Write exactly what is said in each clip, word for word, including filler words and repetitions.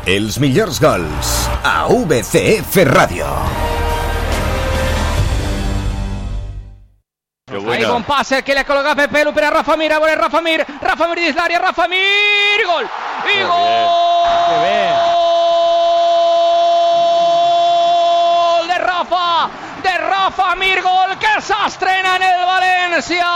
Els millors gols a V C F Radio. Ahí con pase que le coloca Pepe Lu, pero Rafa Mir, ahora Rafa Mir, Rafa Mir desde el área, Rafa Mir, gol, y Qué gol, bien. Qué bien. gol de Rafa, de Rafa Mir, gol que se estrena en el Valencia,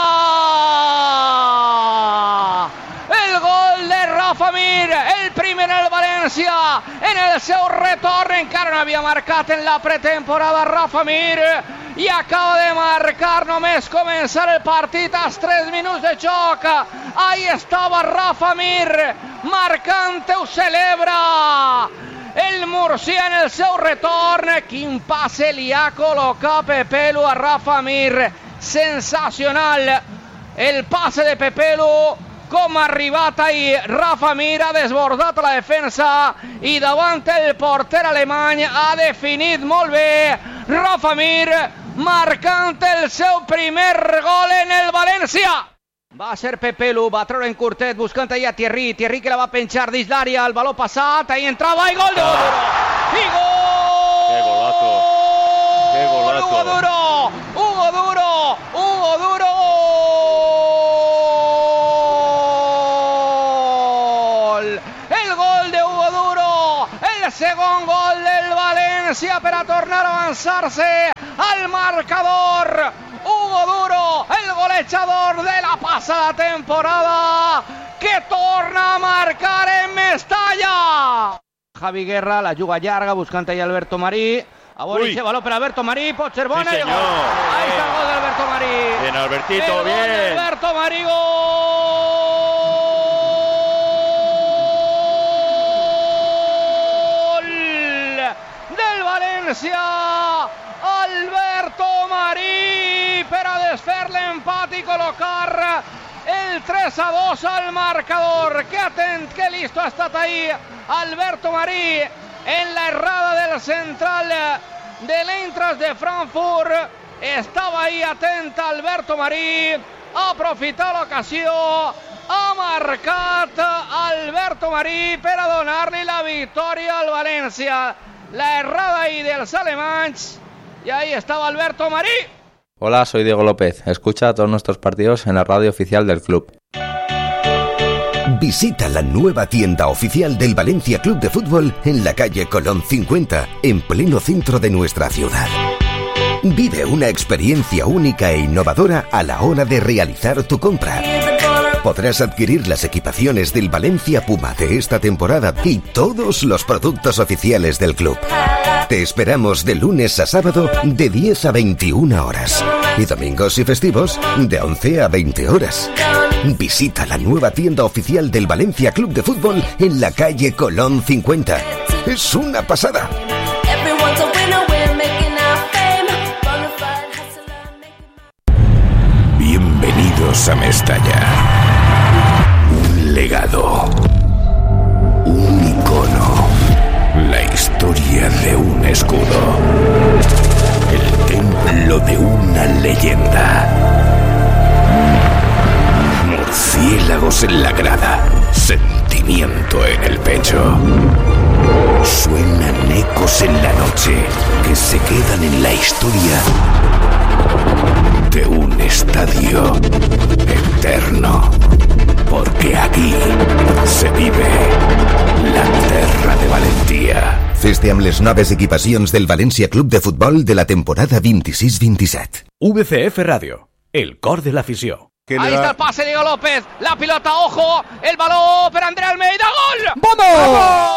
el gol de Rafa Mir, el primer en el Valencia, en el seu retorn, encara no havia marcat en la pretemporada Rafa Mir, i acaba de marcar només començar el partit als tres minuts de joc. Ahí estava Rafa Mir marcant, ho celebra el murcià en el seu retorn. Quin passe li ha col·locat Pepe Lu a Rafa Mir, sensacional el passe de Pepe Lu, com ha arribat ahir Rafa Mir, ha desbordat la defensa i davant el porter alemany ha definit molt bé Rafa Mir, marcant el seu primer gol en el València. Va ser Pepe Lu, va treure en curtet buscant allà Thierry, Thierry que la va penjar dins l'àrea, el baló passat, ahí entrava i gol de Hugo Duro. I gol! ¡Qué golazo! ¡Qué golazo! Hugo Duro, Hugo Duro, Hugo Duro. El gol de Hugo Duro, el segon gol del València per a tornar a avançar-se al marcador. Hugo Duro, el golejador de la passada temporada, que torna a marcar en Mestalla. Javi Guerra la juga llarga buscant ahí Alberto Marí. A veure, aquest baló per Alberto Marí, pot ser bona. Sí, i gol. Ahí está el gol de Alberto Marí. Bien, Albertito, el gol bien. de Alberto Marí, gol del València. Alberto Marí per a desfer l'empat i col·locar el tres a dos al marcador. Que atent, que listo ha estat ahí Alberto Marí en la errada del central de l'Eintracht de Frankfurt. Estava ahí atent Alberto Marí, ha aprofitat l'ocasió, ha marcat Alberto Marí per a donar-li la victòria al València. La errada ahí dels alemanys. Y ahí estaba Alberto Marí. Hola, soy Diego López. Escucha todos nuestros partidos en la radio oficial del club. Visita la nueva tienda oficial del Valencia Club de Fútbol en la calle Colón cincuenta, en pleno centro de nuestra ciudad. Vive una experiencia única e innovadora a la hora de realizar tu compra. Podrás adquirir las equipaciones del Valencia Puma de esta temporada y todos los productos oficiales del club. Te esperamos de lunes a sábado de diez a veintiuna horas y domingos y festivos de once a veinte horas. Visita la nueva tienda oficial del Valencia Club de Fútbol en la calle Colón cincuenta. Es una pasada. Bienvenidos a Mestalla. Un legado, un icono, la historia de un escudo, el templo de una leyenda. Murciélagos en la grada, sentimiento en el pecho. Suenan ecos en la noche que se quedan en la historia de un estadio eterno. Porque aquí se vive la terra de Valentia. Feste amb les noves equipacions del València Club de Futbol de la temporada vint-i-sis vint-i-set. V C F Radio, el cor de l'afició. Ahí está el pase de Diego López, la pilota, ojo, el balón para André Almeida, gol. ¡Vamos!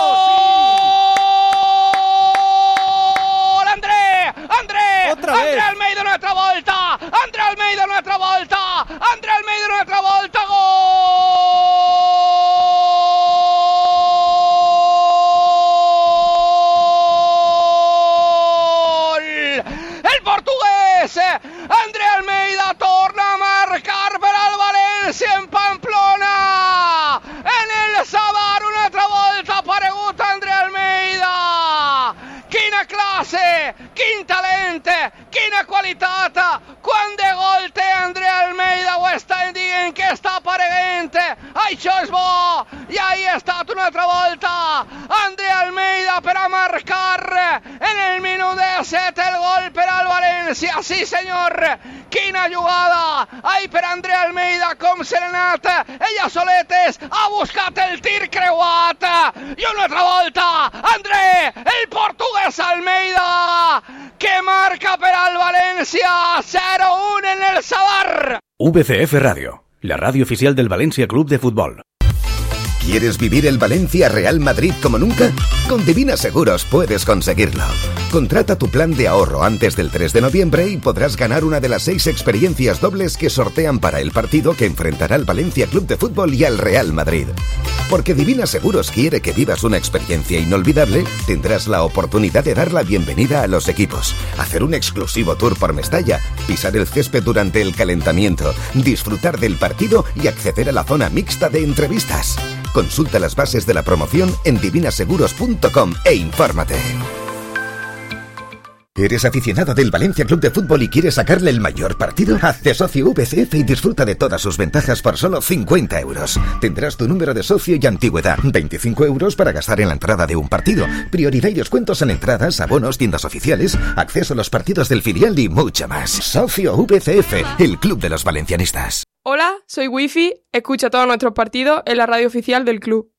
¡Gol! André, André, Otra André vez. Almeida en otra volta, André Almeida en otra volta, André Almeida en otra volta, gol. El portugués, André Almeida torna a marcar per al València en Pamplona. En el Sadar una altra volta ha aparegut André Almeida. Quina classe, quin talent, quina qualitat. Quant de gol té André Almeida, ho estan dient que està apareguent. Això és bo. I ahí ha estat una altra volta André Almeida pero a marcar en el minuto set el gol per al València, sí senyor, quina jugada, ai per André Almeida, com se n'ha anat, ella soletes, ha buscat el tir creuat, i una altra volta, André, el portuguès Almeida, que marca per al València, cero uno en el Sadar. V C F Radio, la radio oficial del Valencia Club de Fútbol. ¿Quieres vivir el Valencia Real Madrid como nunca? Con Divina Seguros puedes conseguirlo. Contrata tu plan de ahorro antes del tres de noviembre y podrás ganar una de las seis experiencias dobles que sortean para el partido que enfrentará al Valencia Club de Fútbol y al Real Madrid. Porque Divina Seguros quiere que vivas una experiencia inolvidable, tendrás la oportunidad de dar la bienvenida a los equipos, hacer un exclusivo tour por Mestalla, pisar el césped durante el calentamiento, disfrutar del partido y acceder a la zona mixta de entrevistas. Consulta las bases de la promoción en divina seguros punto com e infórmate. ¿Eres aficionado del Valencia Club de Fútbol y quieres sacarle el mayor partido? Hazte socio V C F y disfruta de todas sus ventajas por solo cincuenta euros. Tendrás tu número de socio y antigüedad, veinticinco euros para gastar en la entrada de un partido, prioridad y descuentos en entradas, abonos, tiendas oficiales, acceso a los partidos del filial y mucho más. Socio V C F, el club de los valencianistas. Hola, soy Wifi, escucha todos nuestros partidos en la radio oficial del club.